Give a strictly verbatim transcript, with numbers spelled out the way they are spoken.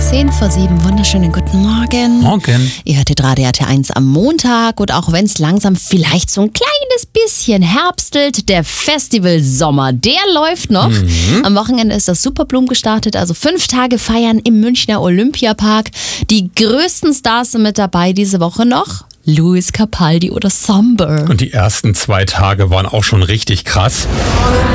zehn vor sieben, wunderschönen guten Morgen. Morgen. Ihr hört Radio R T eins am Montag und auch wenn es langsam vielleicht so ein kleines bisschen herbstelt, der Festival Sommer, der läuft noch. Mhm. Am Wochenende ist das Superblumen gestartet, also fünf Tage feiern im Münchner Olympiapark. Die größten Stars sind mit dabei diese Woche noch. Luis Capaldi oder Somber. Und die ersten zwei Tage waren auch schon richtig krass.